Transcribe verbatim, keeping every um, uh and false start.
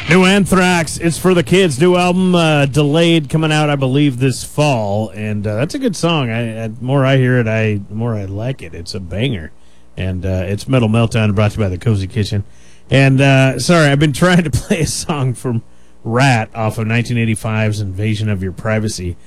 New Anthrax, it's for the kids. New album uh, delayed, coming out, I believe, this fall, and uh, that's a good song. I, I, the more I hear it, I the more I like it. It's a banger, and uh, it's Metal Meltdown, brought to you by the Cozy Kitchen. And uh, sorry, I've been trying to play a song from Rat off of nineteen eighty-five's Invasion of Your Privacy.